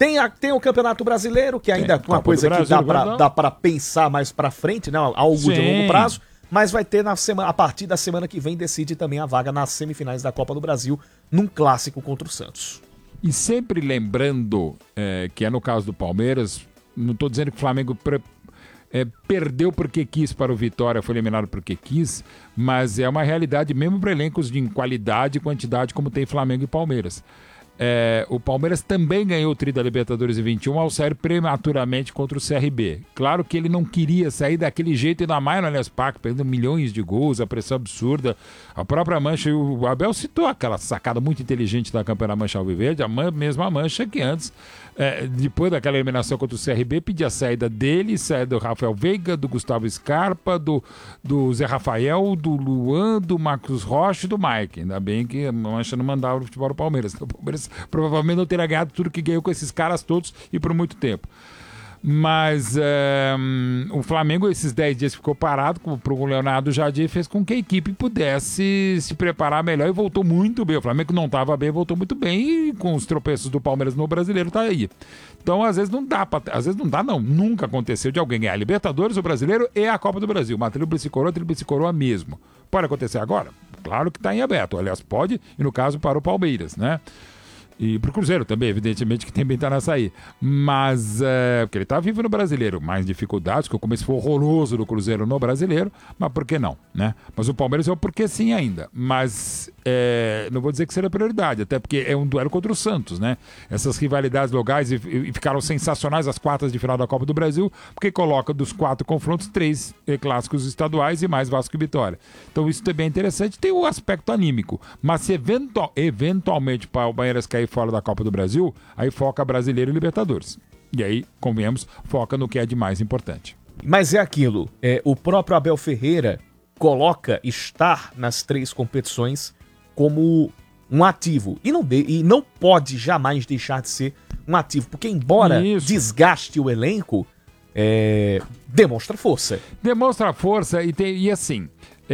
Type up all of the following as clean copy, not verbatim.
Tem o Campeonato Brasileiro, que ainda é uma coisa que dá para pensar mais para frente, né? Algo de longo prazo, mas vai ter a partir da semana que vem decide também a vaga nas semifinais da Copa do Brasil, num clássico contra o Santos. E sempre lembrando que é no caso do Palmeiras, não estou dizendo que o Flamengo perdeu porque quis para o Vitória, foi eliminado porque quis, mas é uma realidade mesmo para elencos de qualidade e quantidade como tem Flamengo e Palmeiras. O Palmeiras também ganhou o tri da Libertadores em 21 ao sair prematuramente contra o CRB. Claro que ele não queria sair daquele jeito, ainda mais no Allianz Parque, perdendo milhões de gols, a pressão absurda. A própria Mancha, e o Abel citou aquela sacada muito inteligente da campeã da Mancha Alviverde, a mesma Mancha que antes, depois daquela eliminação contra o CRB, pedia a saída dele, saída do Rafael Veiga, do Gustavo Scarpa, do Zé Rafael, do Luan, do Marcos Rocha e do Mike. Ainda bem que a Mancha não mandava o futebol ao Palmeiras. Então, o Palmeiras provavelmente não teria ganhado tudo que ganhou com esses caras todos e por muito tempo. Mas o Flamengo, esses 10 dias ficou parado, o Leonardo Jardim fez com que a equipe pudesse se preparar melhor e voltou muito bem. O Flamengo não estava bem, voltou muito bem e com os tropeços do Palmeiras no Brasileiro tá aí. Então às vezes não dá, nunca aconteceu de alguém ganhar a Libertadores, o Brasileiro e a Copa do Brasil. Uma tríplice coroa mesmo. Pode acontecer agora? Claro que está em aberto. Aliás, pode, e no caso para o Palmeiras, né? E pro Cruzeiro também, evidentemente, que também tá nessa aí. Mas, porque ele tá vivo no Brasileiro. Mais dificuldades, que o começo foi horroroso do Cruzeiro no Brasileiro, mas por que não, né? Mas o Palmeiras é o porquê sim ainda. Mas, não vou dizer que seria prioridade, até porque é um duelo contra o Santos, né? Essas rivalidades locais e ficaram sensacionais as quartas de final da Copa do Brasil, porque coloca dos 4 confrontos 3 clássicos estaduais e mais Vasco e Vitória. Então isso também é interessante, tem o aspecto anímico. Mas se eventualmente o Palmeiras cair fora da Copa do Brasil, aí foca Brasileiro e Libertadores. E aí, convenhamos, foca no que é de mais importante. Mas é aquilo, o próprio Abel Ferreira coloca estar nas 3 competições como um ativo. E não pode jamais deixar de ser um ativo, porque embora desgaste o elenco, demonstra força. Demonstra força e assim,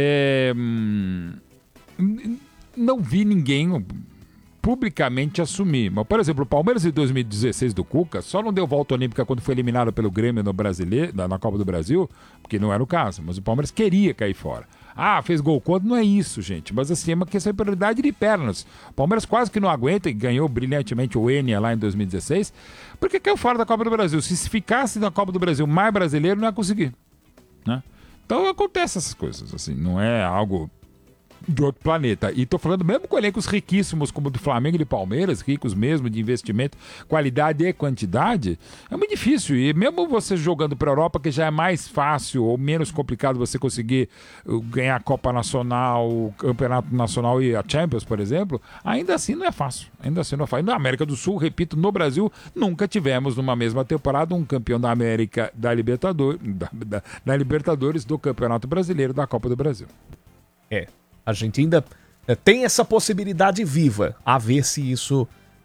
não vi ninguém publicamente assumir. Mas, por exemplo, o Palmeiras em 2016 do Cuca só não deu volta olímpica quando foi eliminado pelo Grêmio no Brasileiro, na Copa do Brasil, porque não era o caso, mas o Palmeiras queria cair fora. Fez gol contra, não é isso, gente, mas assim, é uma questão de prioridade de pernas. O Palmeiras quase que não aguenta e ganhou brilhantemente o Enia lá em 2016, porque caiu fora da Copa do Brasil. Se ficasse na Copa do Brasil mais brasileiro, não ia conseguir, né? Então acontece essas coisas, assim, não é algo de outro planeta. E tô falando mesmo com elencos riquíssimos como o do Flamengo e do Palmeiras, ricos mesmo de investimento, qualidade e quantidade, é muito difícil. E mesmo você jogando pra Europa, que já é mais fácil ou menos complicado você conseguir ganhar a Copa Nacional, o Campeonato Nacional e a Champions, por exemplo, ainda assim não é fácil. Ainda assim não é fácil. Na América do Sul, repito, no Brasil, nunca tivemos numa mesma temporada um campeão da América da Libertadores, da Libertadores, do Campeonato Brasileiro, da Copa do Brasil. A gente ainda tem essa possibilidade viva, a ver se isso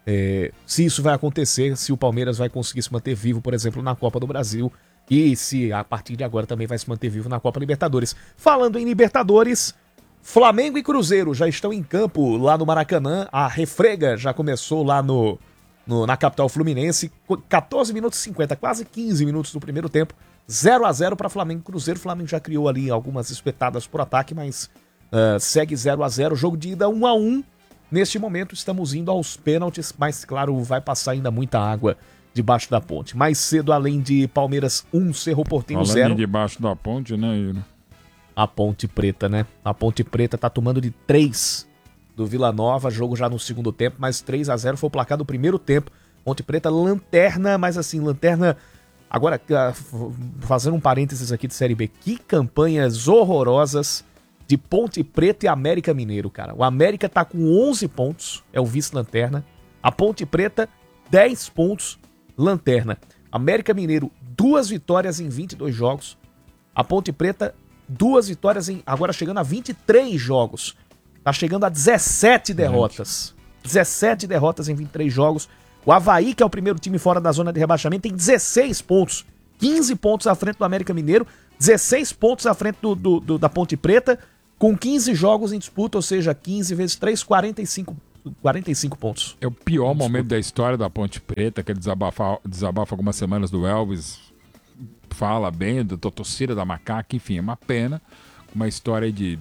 vai acontecer, se o Palmeiras vai conseguir se manter vivo, por exemplo, na Copa do Brasil, e se a partir de agora também vai se manter vivo na Copa Libertadores. Falando em Libertadores, Flamengo e Cruzeiro já estão em campo lá no Maracanã, a refrega já começou lá na capital fluminense, 14 minutos e 50, quase 15 minutos do primeiro tempo, 0-0 para Flamengo e Cruzeiro. O Flamengo já criou ali algumas espetadas por ataque, mas segue 0-0, jogo de ida 1-1. Neste momento estamos indo aos pênaltis, mas claro, vai passar ainda muita água debaixo da ponte. Mais cedo, além de Palmeiras 1, Cerro Porteño 0. Além debaixo da ponte, né, Ira? A Ponte Preta, né? A Ponte Preta tá tomando de 3 do Vila Nova, jogo já no segundo tempo, mas 3-0 foi o placar do primeiro tempo. Ponte Preta, lanterna, mas assim, lanterna... Agora, fazendo um parênteses aqui de Série B, que campanhas horrorosas de Ponte Preta e América Mineiro, cara. O América tá com 11 pontos, é o vice-lanterna. A Ponte Preta, 10 pontos, lanterna. América Mineiro, 2 vitórias em 22 jogos. A Ponte Preta, 2 vitórias agora chegando a 23 jogos. Tá chegando a 17 derrotas. 17 derrotas em 23 jogos. O Avaí, que é o primeiro time fora da zona de rebaixamento, tem 16 pontos. 15 pontos à frente do América Mineiro, 16 pontos à frente da Ponte Preta, com 15 jogos em disputa, ou seja, 15 vezes 3, 45 45 pontos. É o pior momento da história da Ponte Preta, que ele desabafa algumas semanas do Elvis, fala bem da torcida da Macaca, enfim, é uma pena. Uma história de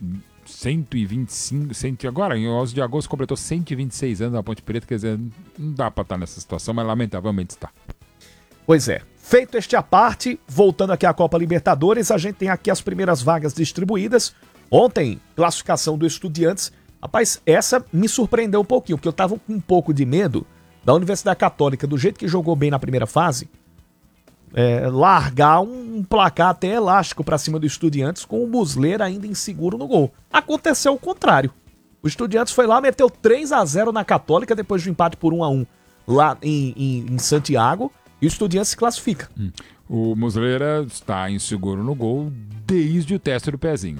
125, agora em 11 de agosto completou 126 anos da Ponte Preta, quer dizer, não dá pra estar nessa situação, mas lamentavelmente está. Pois é. Feito este à parte, voltando aqui à Copa Libertadores, a gente tem aqui as primeiras vagas distribuídas. Ontem, classificação do Estudiantes. Rapaz, essa me surpreendeu um pouquinho, porque eu tava com um pouco de medo da Universidade Católica, do jeito que jogou bem na primeira fase, largar um placar até elástico pra cima do Estudiantes, com o Muslera ainda inseguro no gol. Aconteceu o contrário. O Estudiantes foi lá, meteu 3-0 na Católica, depois do empate por 1-1 lá em Santiago, e o Estudiantes se classifica. O Muslera está inseguro no gol desde o teste do pezinho.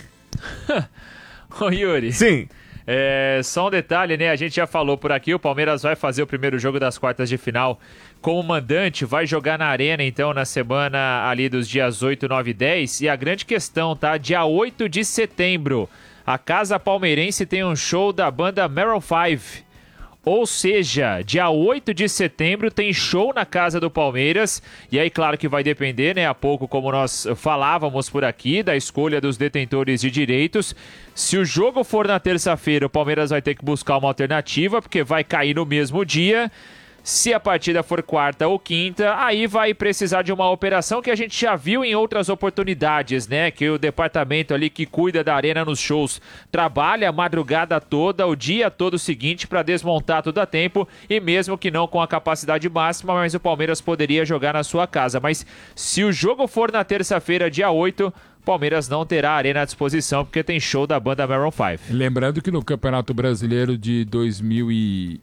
Ô Yuri. Sim. Só um detalhe, né? A gente já falou por aqui, o Palmeiras vai fazer o primeiro jogo das quartas de final como mandante, vai jogar na Arena, então, na semana ali dos dias 8, 9 e 10. E a grande questão, tá? Dia 8 de setembro, a Casa Palmeirense tem um show da banda Maroon 5. Ou seja, dia 8 de setembro tem show na casa do Palmeiras. E aí, claro que vai depender, né? Há pouco, como nós falávamos por aqui, da escolha dos detentores de direitos. Se o jogo for na terça-feira, o Palmeiras vai ter que buscar uma alternativa, porque vai cair no mesmo dia. Se a partida for quarta ou quinta, aí vai precisar de uma operação que a gente já viu em outras oportunidades, né? Que o departamento ali que cuida da arena nos shows trabalha a madrugada toda, o dia todo seguinte para desmontar tudo a tempo, e mesmo que não com a capacidade máxima, mas o Palmeiras poderia jogar na sua casa. Mas se o jogo for na terça-feira, dia 8, Palmeiras não terá a arena à disposição, porque tem show da banda Maroon 5. Lembrando que no Campeonato Brasileiro de 2020,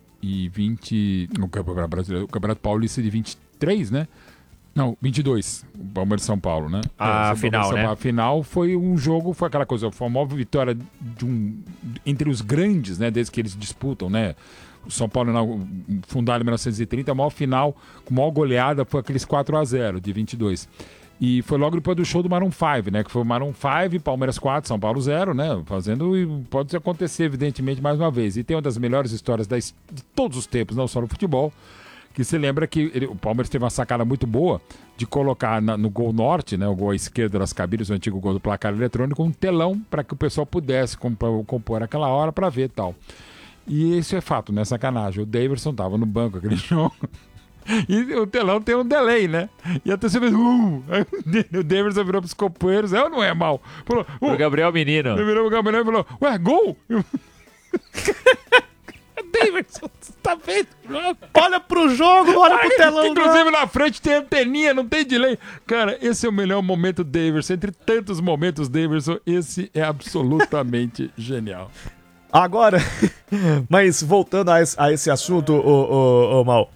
no Campeonato Brasileiro, o Campeonato Paulista de 23, né? Não, 22, o Palmeiras de São Paulo, né? A final, né? A final foi um jogo, foi aquela coisa, foi a maior vitória entre os grandes, né? Desde que eles disputam, né? O São Paulo, fundado em 1930, a maior final, com a maior goleada, foi aqueles 4-0 de 22. E foi logo depois do show do Maroon 5, né? Que foi o Maroon 5, Palmeiras 4, São Paulo 0, né? Fazendo, e pode acontecer, evidentemente, mais uma vez. E tem uma das melhores histórias de todos os tempos, não só no futebol, que se lembra que o Palmeiras teve uma sacada muito boa de colocar no gol norte, né? O gol à esquerda das cabines, o antigo gol do placar eletrônico, um telão para que o pessoal pudesse compor aquela hora para ver e tal. E isso é fato, né? Sacanagem. O Daverson tava no banco aquele jogo. E o telão tem um delay, né? E a terceira vez, o Davidson virou pros companheiros, não é mal. Falou, o Gabriel Menino. Ele virou pro Gabriel e falou, ué, gol? Davidson, você tá vendo? Olha pro jogo, olha pro telão. Inclusive na frente tem anteninha, não tem delay. Cara, esse é o melhor momento Davidson. Entre tantos momentos Davidson, esse é absolutamente genial. Agora, mas voltando a esse assunto, ô Mal,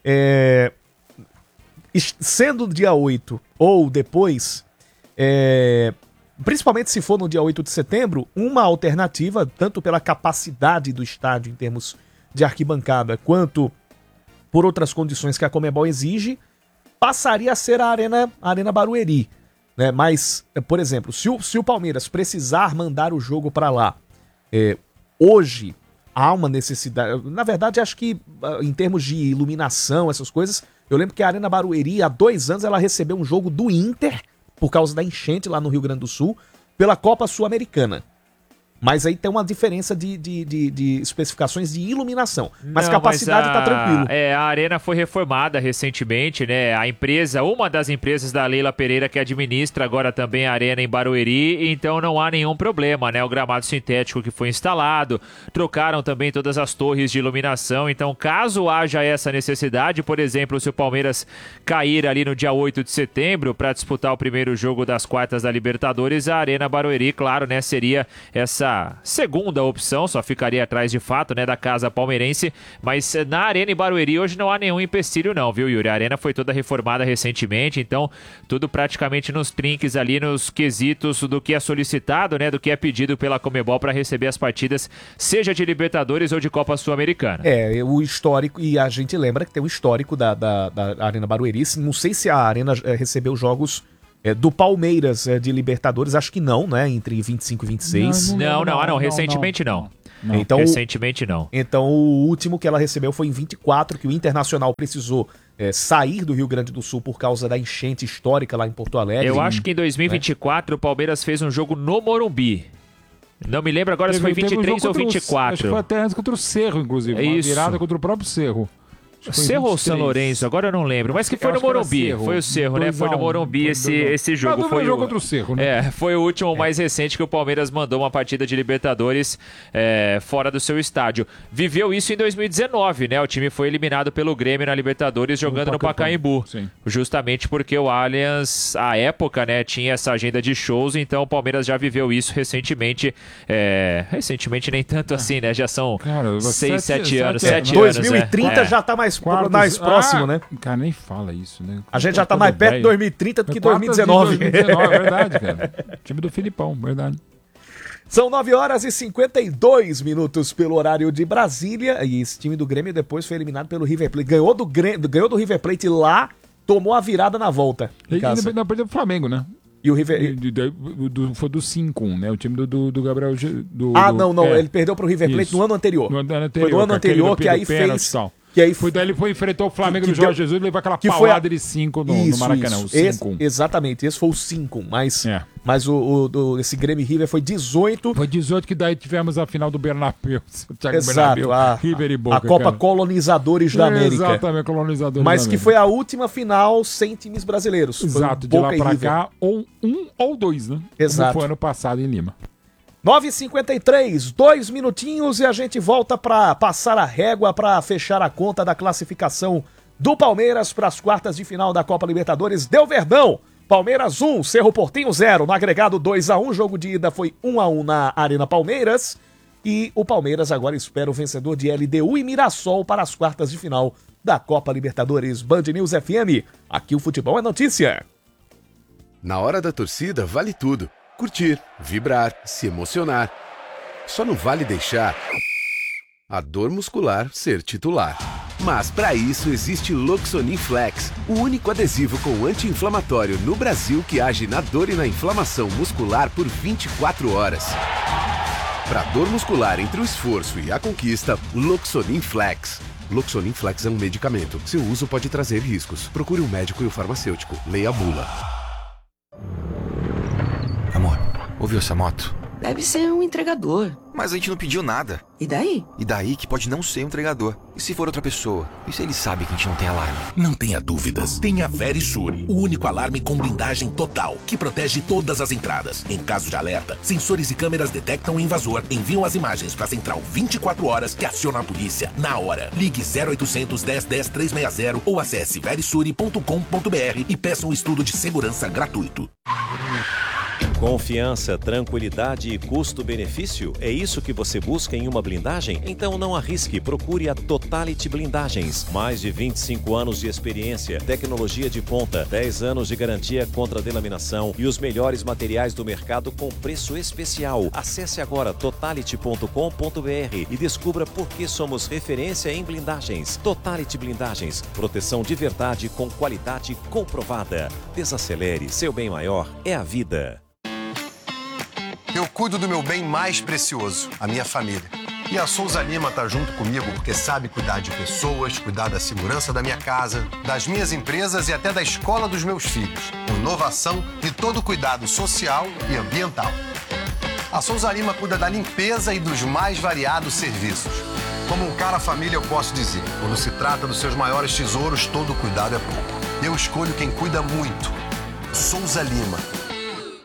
sendo dia 8 ou depois, principalmente se for no dia 8 de setembro, uma alternativa, tanto pela capacidade do estádio em termos de arquibancada, quanto por outras condições que a Conmebol exige, passaria a ser a Arena Barueri, né? Mas, por exemplo, se o Palmeiras precisar mandar o jogo para lá, hoje há uma necessidade. Na verdade, acho que em termos de iluminação, essas coisas, eu lembro que a Arena Barueri, há 2 anos, ela recebeu um jogo do Inter, por causa da enchente lá no Rio Grande do Sul, pela Copa Sul-Americana. Mas aí tem uma diferença de especificações de iluminação. Mas capacidade tá tranquilo. A arena foi reformada recentemente, né? A empresa, uma das empresas da Leila Pereira que administra agora também a arena em Barueri, então não há nenhum problema, né? O gramado sintético que foi instalado, trocaram também todas as torres de iluminação, então caso haja essa necessidade, por exemplo, se o Palmeiras cair ali no dia 8 de setembro para disputar o primeiro jogo das quartas da Libertadores, a Arena Barueri, claro, né? Seria essa segunda opção, só ficaria atrás de fato, né, da casa palmeirense, mas na Arena em Barueri hoje não há nenhum empecilho não, viu, Yuri? A arena foi toda reformada recentemente, então tudo praticamente nos trinques ali, nos quesitos do que é solicitado, né, do que é pedido pela Conmebol para receber as partidas, seja de Libertadores ou de Copa Sul-Americana. O histórico, e a gente lembra que tem o histórico da Arena Barueri, não sei se a Arena recebeu jogos do Palmeiras de Libertadores, acho que não, né? Entre 25 e 26. Não, recentemente não. Não. Então, recentemente não. Então o último que ela recebeu foi em 24, que o Internacional precisou sair do Rio Grande do Sul por causa da enchente histórica lá em Porto Alegre. Eu acho que em 2024 o Palmeiras fez um jogo no Morumbi. Não me lembro agora se foi 23 ou 24. Acho que foi até antes contra o Cerro, inclusive. Uma virada contra o próprio Cerro. Cerro ou São Lourenço, agora eu não lembro, mas que foi no Morumbi. Foi o Cerro, né? Foi no Morumbi esse jogo. Foi o jogo contra o Cerro, né? Foi o último mais recente que o Palmeiras mandou uma partida de Libertadores fora do seu estádio. Viveu isso em 2019, né? O time foi eliminado pelo Grêmio na Libertadores jogando no Pacaembu. Sim. Justamente porque o Allianz, à época, né, tinha essa agenda de shows, então o Palmeiras já viveu isso recentemente. Recentemente nem tanto assim, né? Já são 6, 7 anos. 2030 já tá mais próximo, né? Cara, nem fala isso, né? A gente já tá mais perto de 2030 do que 2019. 2019, é verdade, cara. Time do Filipão, verdade. São 9h52 pelo horário de Brasília. E esse time do Grêmio depois foi eliminado pelo River Plate. Ganhou do River Plate lá, tomou a virada na volta. Ele não perdeu pro Flamengo, né? E o River... Foi do 5-1, né? O time do Gabriel... Ele perdeu pro River Plate no ano anterior. Foi no ano anterior que aí fez... Daí ele enfrentou o Flamengo do Jorge Jesus e levou aquela paulada de 5 no Maracanã. O 5-1. Exatamente, esse foi o 5-1. Mas esse Grêmio River foi 18. Foi 18 que daí tivemos a final do Bernabéu. Exato, River e Boca. A Copa Colonizadores da América. Exatamente, Colonizadores da América. Mas que foi a última final sem times brasileiros. Exato, de lá pra cá, ou 1 ou 2, né? Exato. Como foi ano passado em Lima. 9h53, 2 minutinhos e a gente volta para passar a régua para fechar a conta da classificação do Palmeiras para as quartas de final da Copa Libertadores. Deu Verdão, Palmeiras 1, Cerro Porteño 0, no agregado 2-1, jogo de ida foi 1-1 na Arena Palmeiras e o Palmeiras agora espera o vencedor de LDU e Mirassol para as quartas de final da Copa Libertadores. Band News FM, aqui o futebol é notícia. Na hora da torcida vale tudo. Curtir, vibrar, se emocionar. Só não vale deixar a dor muscular ser titular. Mas para isso existe Loxonin Flex, o único adesivo com anti-inflamatório no Brasil que age na dor e na inflamação muscular por 24 horas. Para dor muscular entre o esforço e a conquista, Loxonin Flex. Loxonin Flex é um medicamento. Seu uso pode trazer riscos. Procure um médico e o farmacêutico. Leia a bula. Amor, ouviu essa moto? Deve ser um entregador. Mas a gente não pediu nada. E daí? E daí que pode não ser um entregador. E se for outra pessoa? E se ele sabe que a gente não tem alarme? Não tenha dúvidas. Tenha Verisur, o único alarme com blindagem total, que protege todas as entradas. Em caso de alerta, sensores e câmeras detectam o invasor, enviam as imagens para a central 24 horas que aciona a polícia na hora. Ligue 0800 10 10 360 ou acesse verisure.com.br e peça um estudo de segurança gratuito. Confiança, tranquilidade e custo-benefício? É isso que você busca em uma blindagem? Então não arrisque, procure a Totality Blindagens. Mais de 25 anos de experiência, tecnologia de ponta, 10 anos de garantia contra delaminação e os melhores materiais do mercado com preço especial. Acesse agora totality.com.br e descubra por que somos referência em blindagens. Totality Blindagens, proteção de verdade com qualidade comprovada. Desacelere, seu bem maior é a vida. Eu cuido do meu bem mais precioso, a minha família. E a Souza Lima tá junto comigo porque sabe cuidar de pessoas, cuidar da segurança da minha casa, das minhas empresas e até da escola dos meus filhos. Inovação e todo cuidado social e ambiental. A Souza Lima cuida da limpeza e dos mais variados serviços. Como um cara família eu posso dizer, quando se trata dos seus maiores tesouros, todo cuidado é pouco. Eu escolho quem cuida muito. Souza Lima.